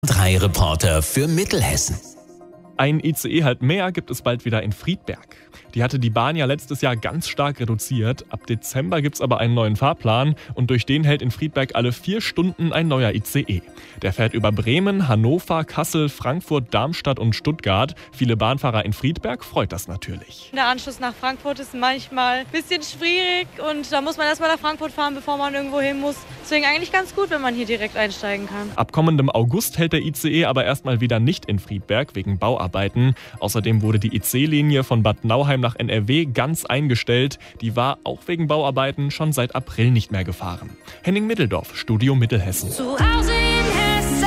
3 Reporter für Mittelhessen. Ein ICE halt mehr gibt es bald wieder in Friedberg. Die hatte die Bahn ja letztes Jahr ganz stark reduziert. Ab Dezember gibt es aber einen neuen Fahrplan und durch den hält in Friedberg alle 4 Stunden ein neuer ICE. Der fährt über Bremen, Hannover, Kassel, Frankfurt, Darmstadt und Stuttgart. Viele Bahnfahrer in Friedberg freut das natürlich. Der Anschluss nach Frankfurt ist manchmal ein bisschen schwierig und da muss man erstmal nach Frankfurt fahren, bevor man irgendwo hin muss. Deswegen eigentlich ganz gut, wenn man hier direkt einsteigen kann. Ab kommendem August hält der ICE aber erstmal wieder nicht in Friedberg wegen Bauarbeiten. Außerdem wurde die IC-Linie von Bad Nauheim nach NRW ganz eingestellt. Die war auch wegen Bauarbeiten schon seit April nicht mehr gefahren. Henning Mitteldorf, Studio Mittelhessen. Zu Hause in Hessen.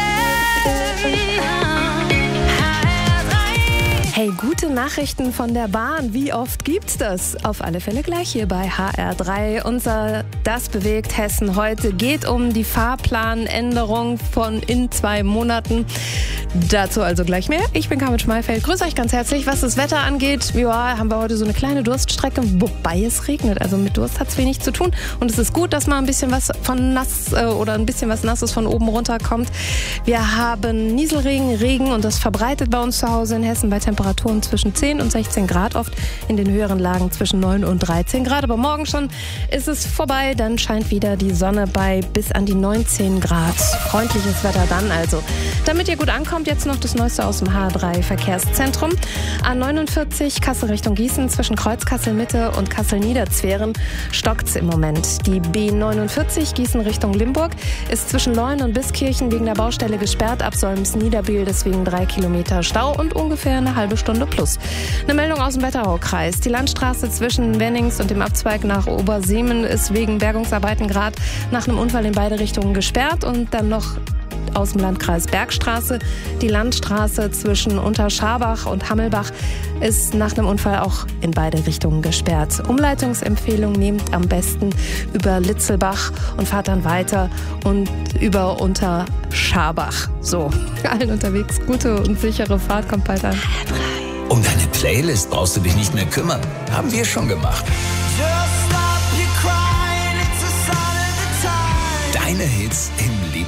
Hey, gute Nachrichten von der Bahn. Wie oft gibt's das? Auf alle Fälle gleich hier bei HR3. Unser Das bewegt Hessen heute geht um die Fahrplanänderung von in 2 Monaten. Dazu also gleich mehr. Ich bin Carmen Schmeifeld. Grüße euch ganz herzlich. Was das Wetter angeht, ja, haben wir heute so eine kleine Durststrecke, wobei es regnet. Also mit Durst hat's wenig zu tun. Und es ist gut, dass mal ein bisschen was von nass oder ein bisschen was Nasses von oben runter kommt. Wir haben Nieselregen, Regen und das verbreitet bei uns zu Hause in Hessen bei Temperaturen zwischen 10 und 16 Grad, oft in den höheren Lagen zwischen 9 und 13 Grad. Aber morgen schon ist es vorbei, dann scheint wieder die Sonne bei bis an die 19 Grad. Freundliches Wetter dann also. Damit ihr gut ankommt, jetzt noch das Neueste aus dem HR3 Verkehrszentrum. A49 Kassel Richtung Gießen zwischen Kreuz Kassel Mitte und Kassel Niederzweren stockt's im Moment. Die B49 Gießen Richtung Limburg ist zwischen Leun und Biskirchen wegen der Baustelle gesperrt. Ab Solms-Niederbiel deswegen 3 Kilometer Stau und ungefähr eine halbe Stunde plus. Eine Meldung aus dem Wetteraukreis. Die Landstraße zwischen Wennings und dem Abzweig nach Obersiemen ist wegen Bergungsarbeiten gerade nach einem Unfall in beide Richtungen gesperrt und dann noch aus dem Landkreis Bergstraße. Die Landstraße zwischen Unterscharbach und Hammelbach ist nach einem Unfall auch in beide Richtungen gesperrt. Umleitungsempfehlung: nehmt am besten über Litzelbach und fahrt dann weiter und über Unterscharbach. So, allen unterwegs gute und sichere Fahrt, kommt bald an. Um deine Playlist brauchst du dich nicht mehr kümmern. Haben wir schon gemacht. Deine Hits in